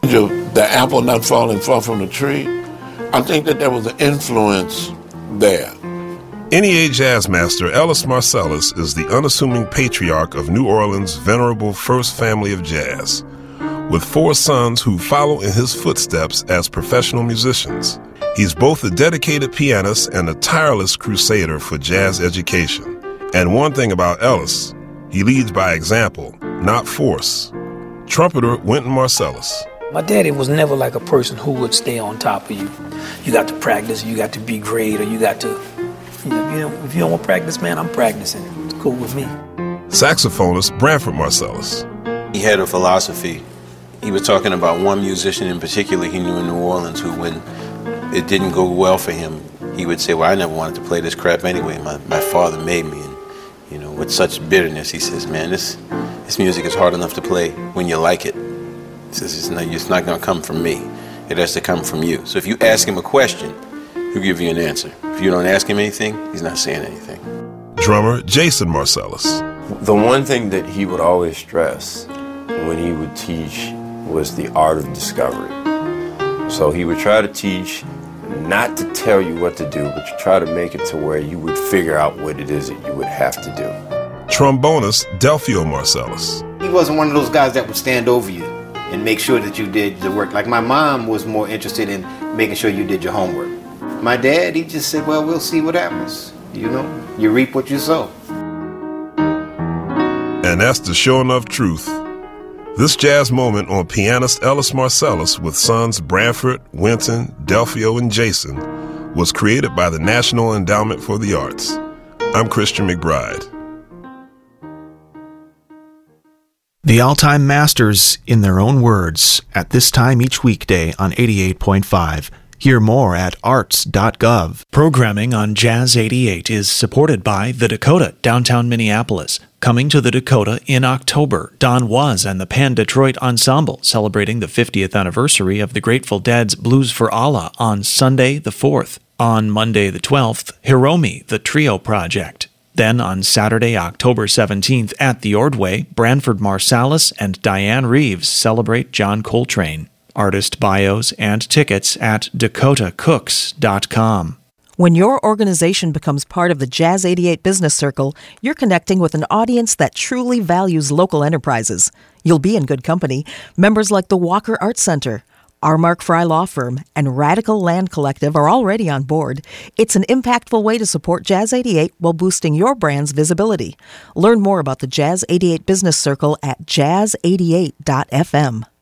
The apple not falling far from the tree. I think that there was an influence there. NEA jazz master Ellis Marsalis is the unassuming patriarch of New Orleans' venerable first family of jazz, with 4 sons who follow in his footsteps as professional musicians. He's both a dedicated pianist and a tireless crusader for jazz education. And one thing about Ellis, he leads by example, not force. Trumpeter Wynton Marsalis. My daddy was never like a person who would stay on top of you. You got to practice, you got to be great, or you got to, if you don't want to practice, man, I'm practicing. It's cool with me. Saxophonist Branford Marsalis. He had a philosophy. He was talking about one musician in particular he knew in New Orleans who, when it didn't go well for him, he would say, well, I never wanted to play this crap anyway. My father made me. And, with such bitterness, he says, man, this music is hard enough to play when you like it. He says, it's not going to come from me. It has to come from you. So if you ask him a question, he'll give you an answer. If you don't ask him anything, he's not saying anything. Drummer Jason Marsalis. The one thing that he would always stress when he would teach was the art of discovery. So he would try to teach not to tell you what to do, but to try to make it to where you would figure out what it is that you would have to do. Trombonist Delfio Marsalis. He wasn't one of those guys that would stand over you and make sure that you did the work. Like my mom was more interested in making sure you did your homework. My dad, he just said, well, we'll see what happens. You reap what you sow. And that's the sure enough truth. This jazz moment on pianist Ellis Marsalis with sons Branford, Wynton, Delfio, and Jason was created by the National Endowment for the Arts. I'm Christian McBride. The all-time masters in their own words at this time each weekday on 88.5. Hear more at arts.gov. Programming on Jazz 88 is supported by The Dakota, downtown Minneapolis. Coming to The Dakota in October, Don Was and the Pan Detroit Ensemble celebrating the 50th anniversary of the Grateful Dead's Blues for Allah on Sunday the 4th. On Monday the 12th, Hiromi, the Trio Project. Then on Saturday, October 17th at the Ordway, Branford Marsalis and Diane Reeves celebrate John Coltrane. Artist bios and tickets at dakotacooks.com. When your organization becomes part of the Jazz 88 Business Circle, you're connecting with an audience that truly values local enterprises. You'll be in good company. Members like the Walker Arts Center, our Mark Fry Law Firm, and Radical Land Collective are already on board. It's an impactful way to support Jazz 88 while boosting your brand's visibility. Learn more about the Jazz 88 Business Circle at jazz88.fm.